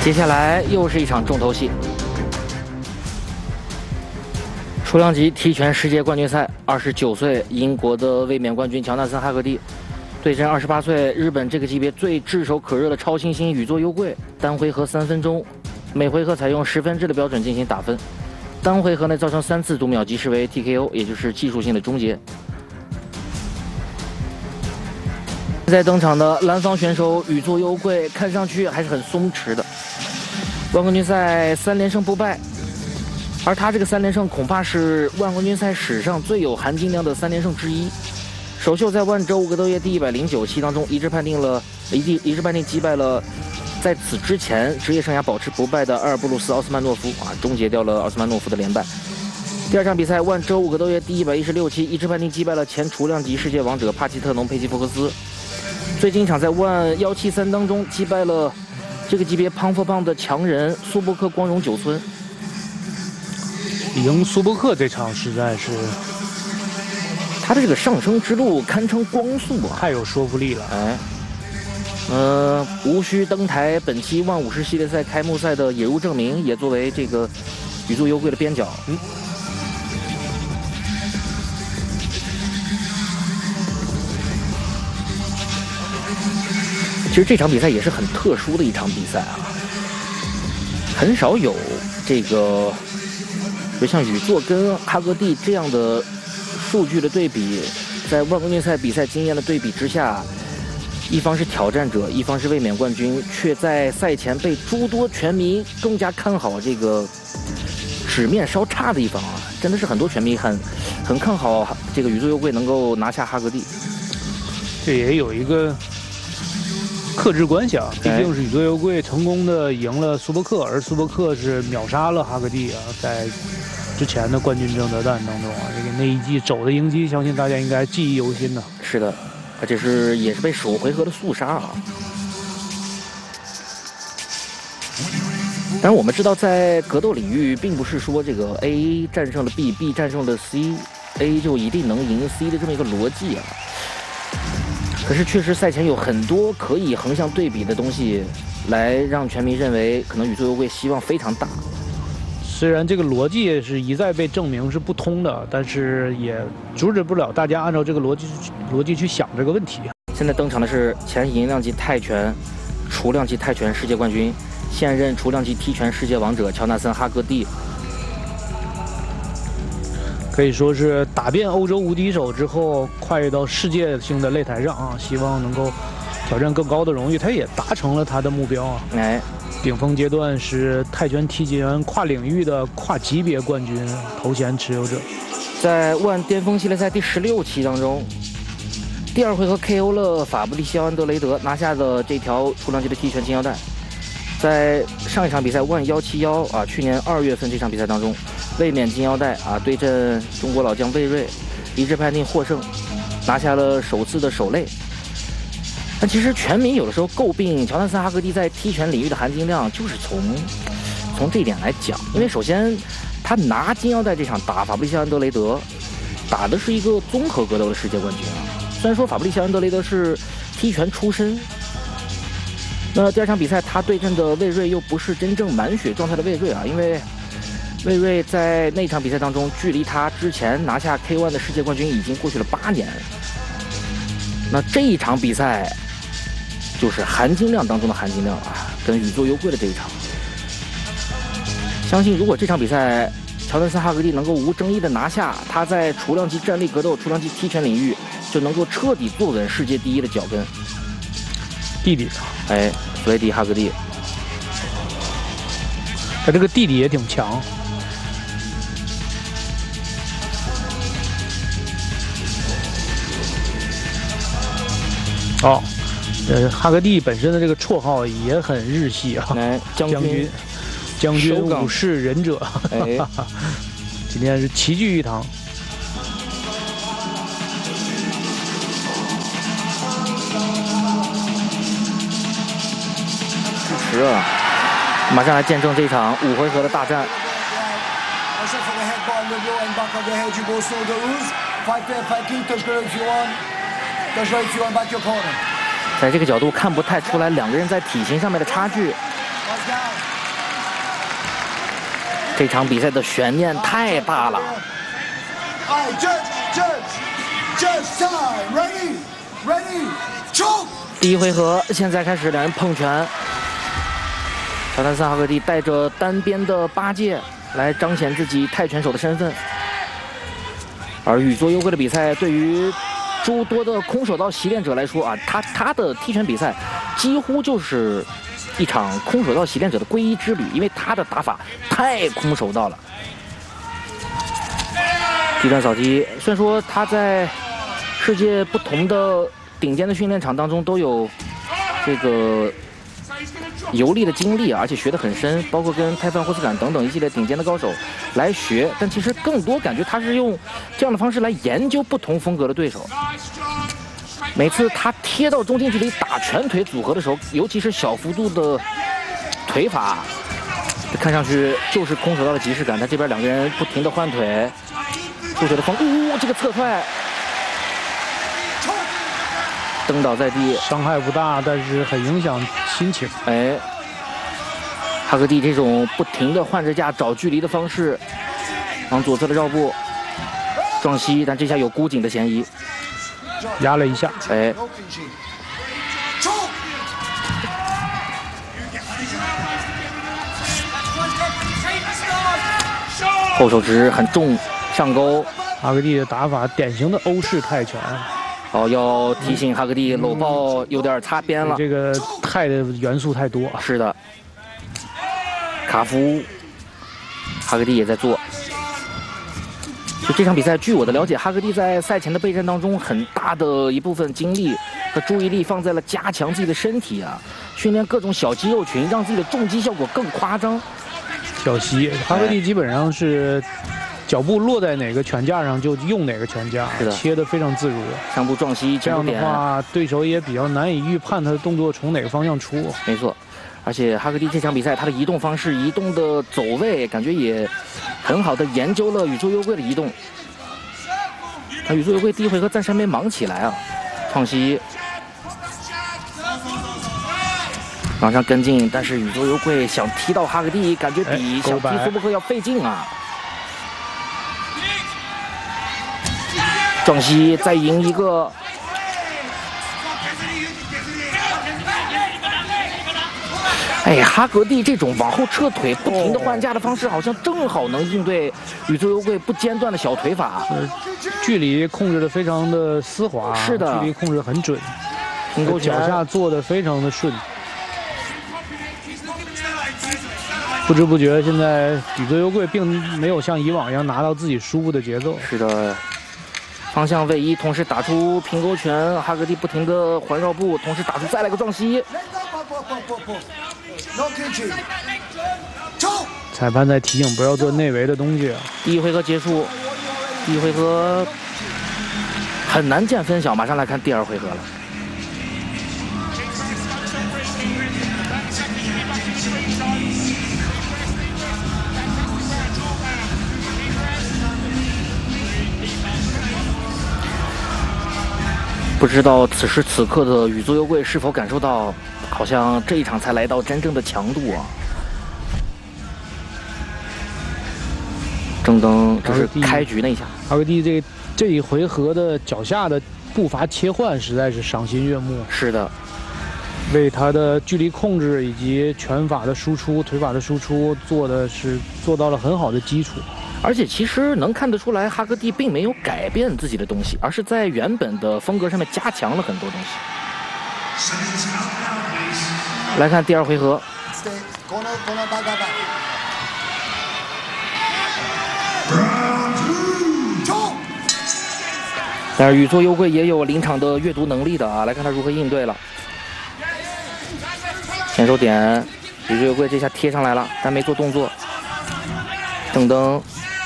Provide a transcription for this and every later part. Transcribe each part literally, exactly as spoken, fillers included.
接下来又是一场重头戏。重量级踢拳世界冠军赛，二十九岁英国的卫冕冠军乔纳森·哈格蒂对阵二十八岁日本这个级别最炙手可热的超新星宇作优贵。单回合三分钟，每回合采用十分制的标准进行打分。单回合内造成三次读秒即视为 T K O， 也就是技术性的终结。现在登场的蓝方选手宇作优贵，看上去还是很松弛的。万冠军赛三连胜不败，而他这个三连胜恐怕是万冠军赛史上最有含金量的三连胜之一。首秀在万州五个多月第一百零九期当中，一致判定了一地一致判定击败了在此之前职业生涯保持不败的阿尔布鲁斯·奥斯曼诺夫啊，终结掉了奥斯曼诺夫的连败。第二场比赛万州五个多月第一百一十六期，一致判定击败了前除量级世界王者帕奇特农·佩奇福克斯。最近一场在万幺七三当中击败了这个级别胖 for 胖的强人苏伯克光荣九村。 赢苏伯克这场实在是， 他的这个上升之路堪称光速啊， 太有说服力了。 哎，呃，无需登台本期万五十系列赛开幕赛的野入证明，也作为这个宇作优贵的边角。嗯。其实这场比赛也是很特殊的一场比赛啊，很少有这个就像宇作跟哈格蒂这样的数据的对比，在万冠军赛比赛经验的对比之下，一方是挑战者，一方是卫冕冠军，却在赛前被诸多拳迷更加看好这个纸面稍差的一方啊，真的是很多拳迷很很看好这个宇作优贵能够拿下哈格蒂。 这也有一个克制关系啊，毕竟是宇作优贵成功的赢了苏伯克，而苏伯克是秒杀了哈格蒂啊，在之前的冠军争夺战当中啊，这个那一记肘的迎击，相信大家应该记忆犹新的。 是的，而且是也是被首回合的速杀啊。当然，我们知道在格斗领域，并不是说这个 A 战胜了 B，B 战胜了 C，A 就一定能赢 C 的这么一个逻辑啊。可是确实赛前有很多可以横向对比的东西，来让拳迷认为可能宇作优贵希望非常大。 虽然这个逻辑是一再被证明是不通的，但是也阻止不了大家按照这个逻辑逻辑去想这个问题。 现在登场的是前银量级泰拳、除量级泰拳世界冠军，现任除量级踢拳世界王者乔纳森·哈格蒂。 可以说是打遍欧洲无敌手之后，跨越到世界性的擂台上啊，希望能够挑战更高的荣誉。他也达成了他的目标啊！ 哎， 顶峰阶段是泰拳踢拳跨领域的跨级别冠军头衔持有者。 在万巅峰系列赛第十六期当中，第二回合 K O 了法布利西奥·安德雷德，拿下了这条除量级的踢拳金腰带。在上一场比赛万幺七幺啊，去年二月份这场比赛当中，卫冕金腰带啊对阵中国老将魏睿，一致判定获胜，拿下了首次的首擂。但其实拳迷有的时候诟病乔纳森·哈格蒂在踢拳领域的含金量，就是从从这一点来讲，因为首先他拿金腰带这场打法布利西奥·安德雷德，打的是一个综合格斗的世界冠军啊。虽然说法布利西奥·安德雷德是踢拳出身。那第二场比赛，他对阵的魏睿又不是真正满血状态的魏睿啊，因为魏睿在那场比赛当中，距离他之前拿下 K 一 的世界冠军已经过去了八年。那这一场比赛就是含金量当中的含金量啊，跟宇作优贵的这一场。相信如果这场比赛乔纳森·哈格蒂能够无争议的拿下，他在除量级站立格斗、除量级踢拳领域就能够彻底坐稳世界第一的脚跟。 弟弟， 哎，弗雷迪·哈格蒂， 他这个弟弟也挺强。哦，呃，哈格蒂本身的这个绰号也很日系啊， 来将军， 将军、武士、忍者，哎，今天是齐聚一堂。 支持啊！马上来见证这场五回合的大战。在这个角度看不太出来两个人在体型上面的差距。 这场比赛的悬念太大了。第一回合现在开始，两人碰拳。乔丹森·哈格蒂带着单边的八戒来彰显自己泰拳手的身份，而宇作优贵的比赛对于诸多的空手道习练者来说啊，他他的踢拳比赛几乎就是一场空手道习练者的皈依之旅，因为他的打法太空手道了。低转扫踢，虽然说他在世界不同的顶尖的训练场当中都有这个游历的经历啊，而且学得很深，包括跟泰范霍斯坎等等一系列顶尖的高手来学，但其实更多感觉他是用这样的方式来研究不同风格的对手。每次他贴到中近距离打拳腿组合的时候，尤其是小幅度的腿法，看上去就是空手道的即视感。他这边两个人不停的换腿，右腿的风，呜，这个侧踹，蹬倒在地， 伤害不大，但是很影响心情。 哎，哈格蒂这种不停的换着架找距离的方式，往左侧的绕步撞膝，但这下有箍紧的嫌疑， 压了一下。 哎，后手直很重，上勾。 哈格蒂的打法典型的欧式泰拳。 哦，要提醒哈格蒂搂抱有点擦边了， 这个泰的元素太多。 是的，卡夫，哈格蒂也在做。就这场比赛，据我的了解，哈格蒂在赛前的备战当中，很大的一部分精力和注意力放在了加强自己的身体啊，训练各种小肌肉群，让自己的重击效果更夸张。 挑膝，哈格蒂基本上是脚步落在哪个拳架上就用哪个拳架，切得非常自如。 上步撞膝， 这样的话，对手也比较难以预判他的动作从哪个方向出。 没错。而且哈格蒂这场比赛，他的移动方式、移动的走位，感觉也很好的研究了宇宙优贵的移动。那宇宙优贵第一回合暂时还没忙起来啊，创膝，往上跟进，但是宇宙优贵想踢到哈格蒂，感觉比想踢苏布克要费劲啊。撞膝再赢一个。哎，哈格蒂这种往后撤腿、不停的换架的方式，好像正好能应对宇宙优贵不间断的小腿法。 呃，距离控制的非常的丝滑， 是的， 距离控制很准， 平勾拳脚下做的非常的顺。不知不觉，现在宇宙优贵并没有像以往一样拿到自己舒服的节奏。 是的，方向位移，同时打出平勾拳，哈格蒂不停的环绕步，同时打出再来个撞膝。 裁判在提醒不要做内围的东西啊。 第一回合结束，第一回合很难见分晓，马上来看第二回合了。不知道此时此刻的宇宙优贵是否感受到，好像这一场才来到真正的强度啊！正登，这是开局那一下。 哈格蒂这这一回合的脚下的步伐切换实在是赏心悦目。 是的， 为他的距离控制以及拳法的输出、腿法的输出做的是做到了很好的基础。 而且其实能看得出来，哈格蒂并没有改变自己的东西，而是在原本的风格上面加强了很多东西。来看第二回合，但是宇宙优贵也有临场的阅读能力的啊，来看他如何应对了。前手点，宇宙优贵这下贴上来了，但没做动作。正蹬。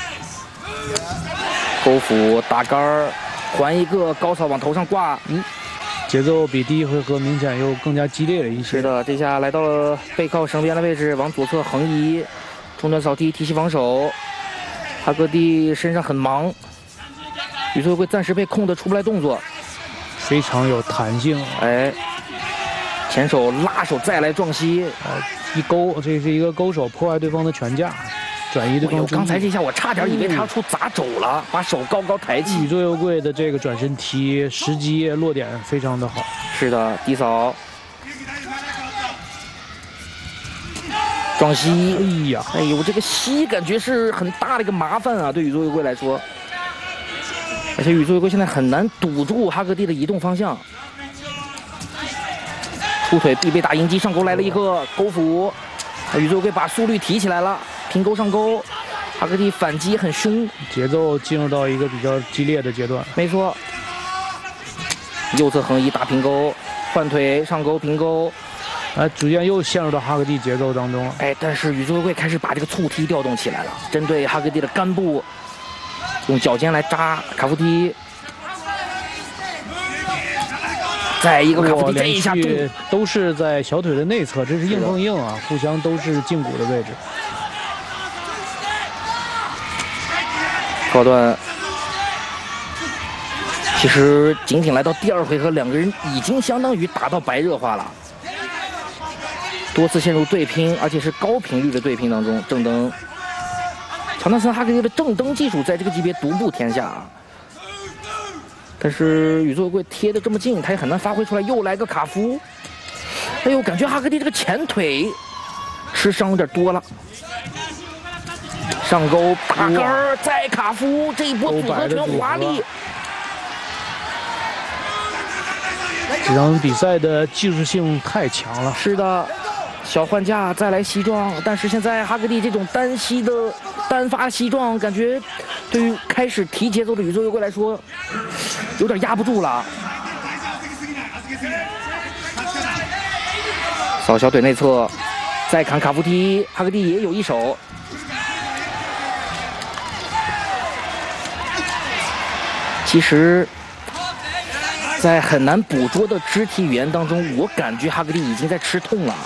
勾斧打杆儿，还一个高草往头上挂， 嗯，节奏比第一回合明显又更加激烈了一些。 是的，这下来到了背靠绳边的位置，往左侧横移，中段扫踢提膝防守。哈格蒂身上很忙，宇宙优贵暂时被控的出不来动作， 非常有弹性。 哎，前手拉手再来撞膝， 呃，一勾，这是一个勾手破坏对方的拳架。 转移对方注意。 刚才这下我差点以为他要出砸肘了，把手高高抬起。 宇宙右贵的这个转身踢时机落点非常的好。 是的，低扫。 撞膝， 哎呀， 哎呦，这个膝感觉是很大的一个麻烦啊，对宇宙右贵来说。而且宇宙右贵现在很难堵住哈格蒂的移动方向。出腿必被打赢击，上勾来了一个勾斧，宇宙右贵把速率提起来了，平勾上勾，哈格蒂反击很凶， 节奏进入到一个比较激烈的阶段。 没错，右侧横移打平勾，换腿上勾平勾。 哎，逐渐又陷入到哈格蒂节奏当中了。 哎，但是宇宙右贵开始把这个促踢调动起来了，针对哈格蒂的杆部，用脚尖来扎卡夫踢，再一个卡夫踢，这一下重， 都是在小腿的内侧，这是硬碰硬啊，互相都是胫骨的位置。 高段，其实仅仅来到第二回合，两个人已经相当于打到白热化了。 多次陷入对拼，而且是高频率的对拼当中。正蹬，乔纳森·哈格蒂的正蹬技术在这个级别独步天下啊。但是宇宙右贵贴的这么近，他也很难发挥出来。又来个卡夫，哎呦，感觉哈格蒂这个前腿吃伤有点多了。上勾打杆儿，再卡夫，这一波组合拳华丽。 这场比赛的技术性太强了。 是的。 小换架再来膝撞，但是现在哈格蒂这种单膝的单发膝撞，感觉对于开始提节奏的宇宙右贵来说，有点压不住了。扫小腿内侧，再砍卡夫踢，哈格蒂也有一手。其实，在很难捕捉的肢体语言当中，我感觉哈格蒂已经在吃痛了。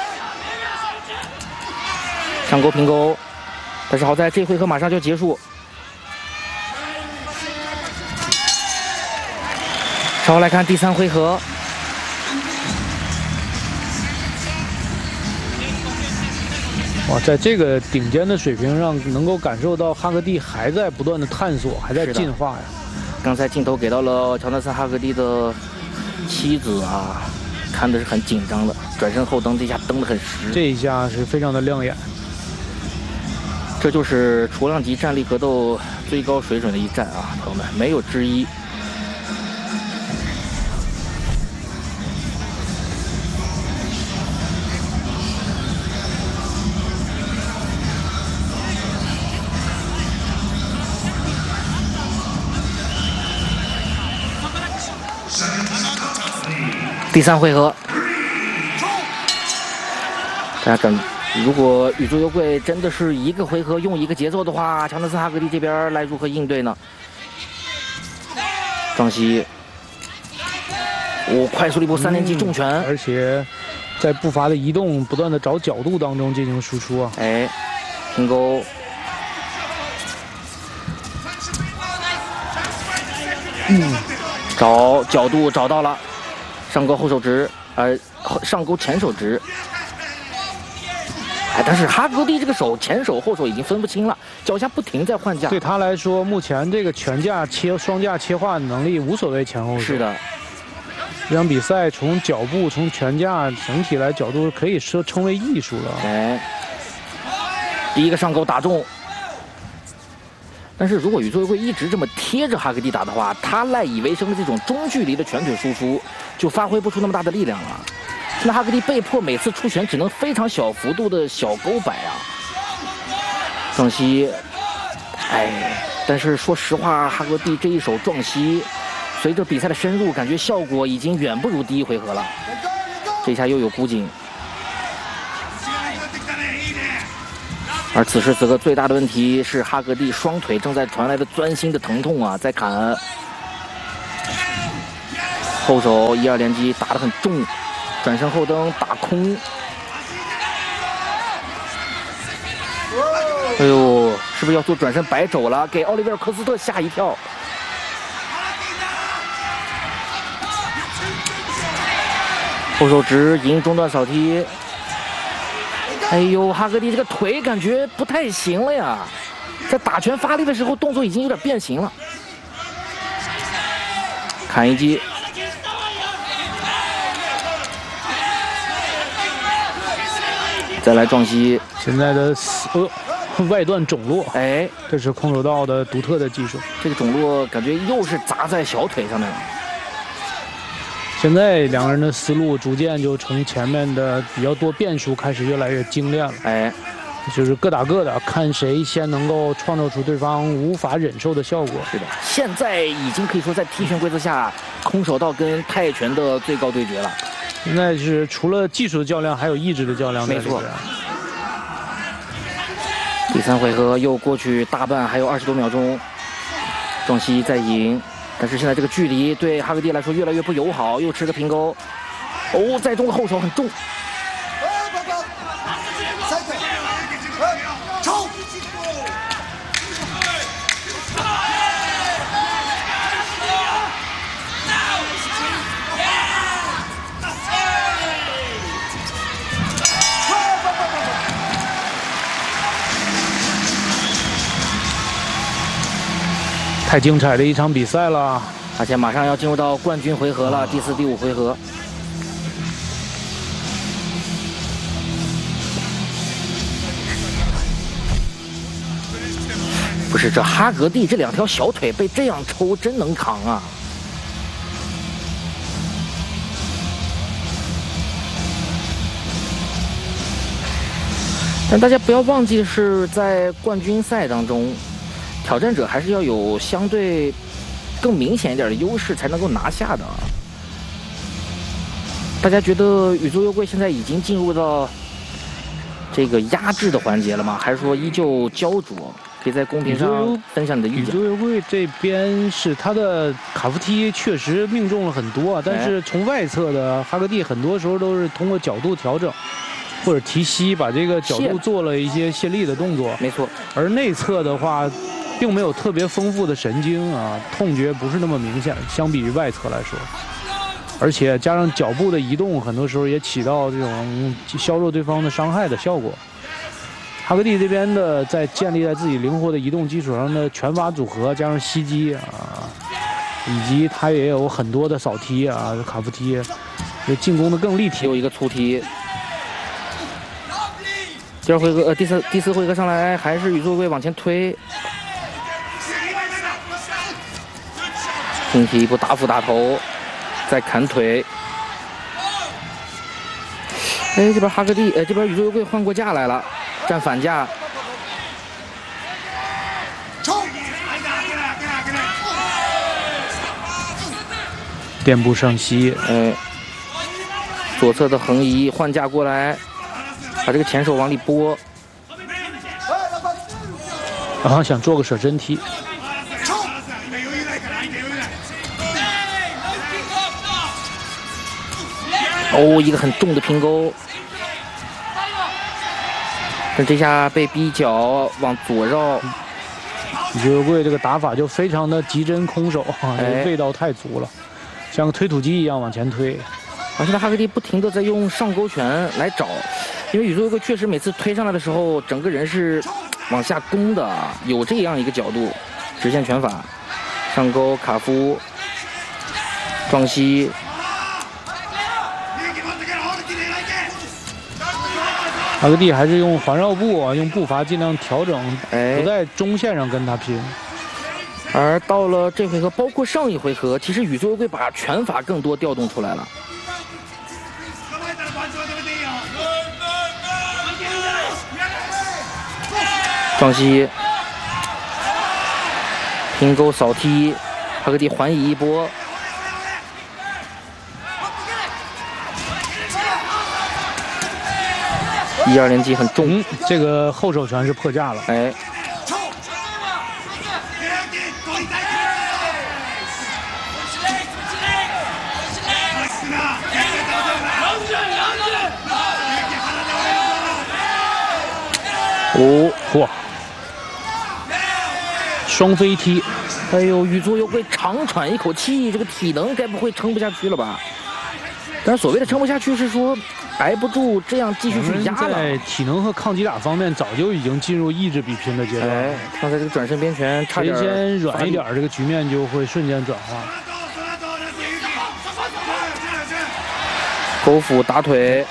上勾平勾，但是好在这回合马上就要结束。稍后来看第三回合， 哇，在这个顶尖的水平上，能够感受到哈格蒂还在不断的探索，还在进化呀。 刚才镜头给到了乔纳森·哈格蒂的妻子啊，看的是很紧张的，转身后蹬，这下蹬得很实， 这一下是非常的亮眼。 这就是重量级站立格斗最高水准的一战啊，朋友们，没有之一。第三回合，大家感。 如果宇宙右贵真的是一个回合用一个节奏的话，乔纳森·哈格蒂这边来如何应对呢？撞膝，我、哦、快速的一波三连击重拳、嗯， 而且在步伐的移动、不断的找角度当中进行输出啊！ 哎，平勾，嗯，找角度找到了，上勾后手直，呃，上勾前手直。 哎，但是哈格蒂这个手前手后手已经分不清了，脚下不停在换架。 对他来说，目前这个拳架切双架切换能力无所谓前后手。 是的， 这场比赛从脚步、从拳架整体来角度可以说称为艺术了。 哎，第一个上勾打中。但是如果宇宙右贵一直这么贴着哈格蒂打的话，他赖以为生的这种中距离的拳腿输出就发挥不出那么大的力量了。 那哈格蒂被迫每次出拳只能非常小幅度的小勾摆啊，撞膝，哎，但是说实话，哈格蒂这一手撞膝，随着比赛的深入，感觉效果已经远不如第一回合了。这下又有箍颈，而此时此刻最大的问题是哈格蒂双腿正在传来的钻心的疼痛啊，在砍，后手一二连击打得很重。 转身后蹬打空，哎呦，是不是要做转身摆肘了？给奥利维尔·科斯特吓一跳。后手直迎中段扫踢， 哎呦，哈格蒂这个腿感觉不太行了呀，在打拳发力的时候动作已经有点变形了。砍一击，再来撞击。 现在的呃外段肿落， 哎， 这是空手道的独特的技术。 这个肿落感觉又是砸在小腿上面了。 现在两个人的思路逐渐就从前面的比较多变数开始越来越精炼了。 哎， 就是各打各的，看谁先能够创造出对方无法忍受的效果。 是的，现在已经可以说在踢拳规则下，空手道跟泰拳的最高对决了。 现在是除了技术的较量，还有意志的较量。 没错。第三回合又过去大半，还有二十多秒钟，庄西在赢，但是现在这个距离对哈格蒂来说越来越不友好，又吃个平勾。哦，在中的后手很重。 太精彩的一场比赛了， 而且马上要进入到冠军回合了，第四、第五回合。不是，这哈格蒂这两条小腿被这样抽，真能扛啊！但大家不要忘记，是在冠军赛当中，挑战者还是要有相对更明显一点的优势才能够拿下的。大家觉得宇宙幽贵现在已经进入到这个压制的环节了吗？还是说依旧焦灼？可以在公屏上分享你的意见。 宇宙幽贵这边是他的卡夫踢确实命中了很多，但是从外侧的哈格蒂很多时候都是通过角度调整或者提膝，把这个角度做了一些卸力的动作。 没错。而内侧的话，并没有特别丰富的神经啊，痛觉不是那么明显，相比于外侧来说。而且加上脚步的移动，很多时候也起到这种削弱对方的伤害的效果。哈格蒂这边的在建立在自己灵活的移动基础上的拳法组合，加上膝击啊，以及他也有很多的扫踢啊、卡夫踢，就进攻的更立体。 有一个粗踢。第二回合，呃，第四第四回合上来还是宇宙龟往前推，平踢一步大腹打头，再砍腿。哎，这边哈格蒂，呃，这边宇宙龟换过架来了。站反架， 垫步上膝， 哎，左侧的横移换架过来，把这个前手往里拨， 然后想做个舍身踢， 哦，一个很重的平勾。但这下被逼脚往左绕， 宇宙幽贵这个打法就非常的极真空手啊， 哎、 味道太足了，像个推土机一样往前推。 而现在哈格蒂不停的在用上勾拳来找，因为宇宙幽贵确实每次推上来的时候，整个人是往下攻的，有这样一个角度，直线拳法，上勾卡夫，撞膝。 哈格蒂还是用环绕步啊，用步伐尽量调整， 哎、 不在中线上跟他拼。 而到了这回合，包括上一回合，其实宇宙幽贵把拳法更多调动出来了。撞膝，平勾扫踢，哈格蒂环以一波。一二连击很重、 嗯，这个后手拳是破架了。 哎，五嚯，双飞踢！ 哎呦，宇宙幽贵长喘一口气，这个体能该不会撑不下去了吧？但是所谓的撑不下去是说， 挨不住，这样继续去压了。 在体能和抗击打方面，早就已经进入意志比拼的阶段。 哎，刚才这个转身边拳差点， 谁先软一点，这个局面就会瞬间转化。 勾腹打腿，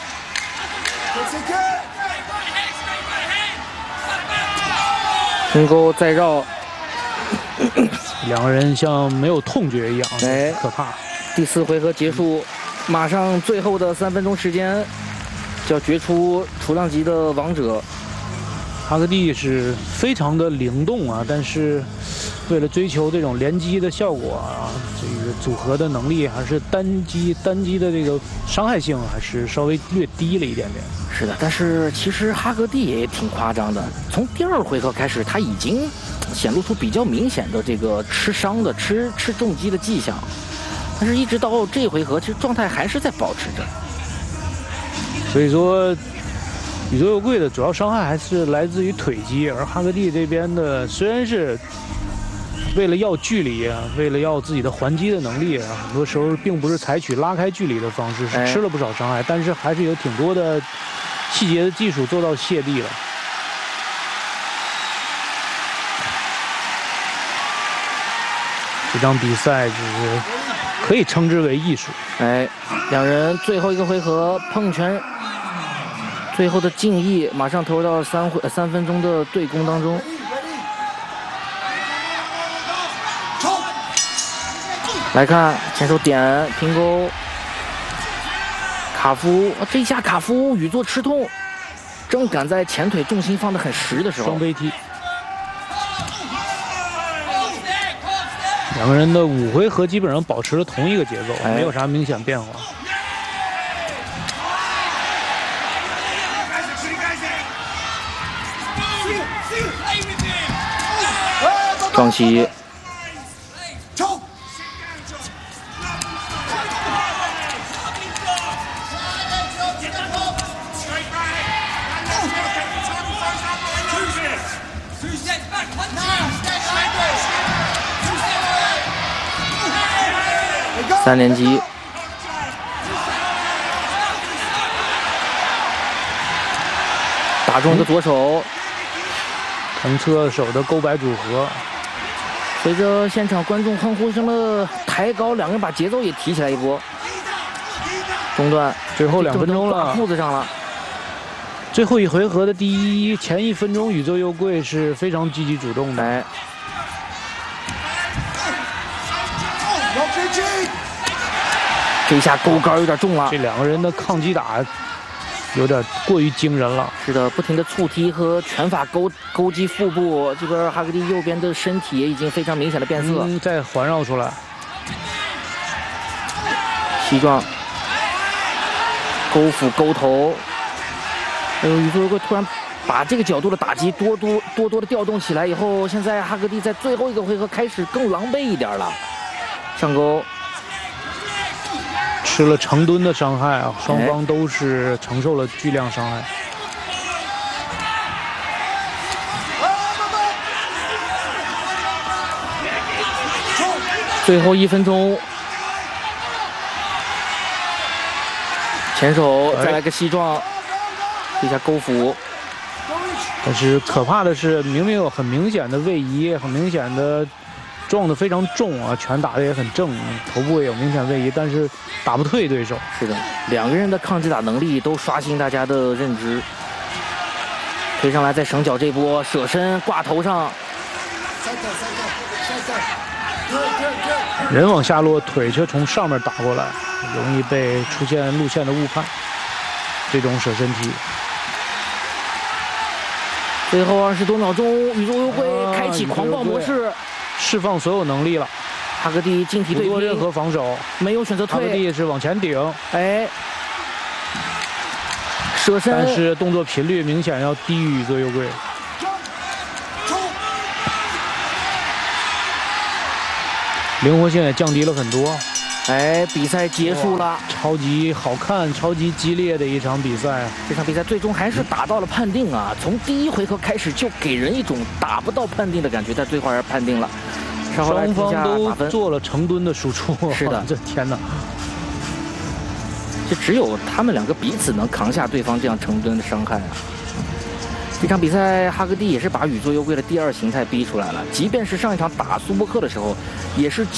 平勾再绕， 两个人像没有痛觉一样，哎，可怕。 第四回合结束，马上最后的三分钟时间就要决出雏量级的王者。 哈格蒂是非常的灵动啊，但是为了追求这种连击的效果啊，这个组合的能力还是单击单击的这个伤害性还是稍微略低了一点点。 是的，但是其实哈格蒂也挺夸张的，从第二回合开始，他已经显露出比较明显的这个吃伤的、吃吃重击的迹象，但是一直到这一回合，其实状态还是在保持着。 所以说。宇宙右贵的主要伤害还是来自于腿击，而哈格蒂这边的虽然是为了要距离啊，为了要自己的还击的能力啊，很多时候并不是采取拉开距离的方式，是吃了不少伤害，但是还是有挺多的细节的技术做到泄地了。这场比赛就是可以称之为艺术。 哎，两人最后一个回合碰拳。最后的竞技马上投入到三回三分钟的对攻当中。来看前手点平勾，卡夫这一下卡夫宇作吃痛，正赶在前腿重心放得很实的时候， 双背踢。两个人的五回合基本上保持了同一个节奏，哎、没有啥明显变化。 双膝，三连击，打中一个左手， 横侧手的勾摆组合。 随着现场观众欢呼声的抬高，两个人把节奏也提起来一波。中断， 最后两分钟了， 裤子上了。 最后一回合的第一前一分钟，宇宙右贵是非常积极主动的。 哎，这一下勾杆有点重了。 这两个人的抗击打有点过于惊人了。 是的，不停的触踢和拳法勾勾击腹部，这边哈格蒂右边的身体也已经非常明显的变色。 嗯，再环绕出来， 膝撞，勾腹勾头。哎呦，宇宙右贵突然把这个角度的打击多多多多的调动起来以后，现在哈格蒂在最后一个回合开始更狼狈一点了。上勾。 吃了成吨的伤害啊！双方都是承受了巨量伤害。 最后一分钟，前手再来个膝撞，这下勾腹。 但是可怕的是，明明有很明显的位移，很明显的。撞得非常重啊，拳打得也很正，头部也有明显位移，但是打不退对手。 是的，两个人的抗击打能力都刷新大家的认知。推上来再省脚这波舍身挂头上， 人往下落，腿却从上面打过来，容易被出现路线的误判。这种舍身踢。 最后二十多秒钟，宇宙右贵开启狂暴模式。 释放所有能力了， 哈格蒂近体对拼， 不做任何防守， 没有选择退。 哈格蒂是往前顶， 哎，舍身， 但是动作频率明显要低于宇宙右贵。灵活性也降低了很多。 哎，比赛结束了， 超级好看、超级激烈的一场比赛。 这场比赛最终还是打到了判定啊！从第一回合开始就给人一种打不到判定的感觉，但最后还是判定了。 双方都做了成吨的输出。 是的， 这天哪！ 就只有他们两个彼此能扛下对方这样成吨的伤害啊。这场比赛，哈格蒂也是把宇宙幽龟的第二形态逼出来了，即便是上一场打苏波克的时候，也是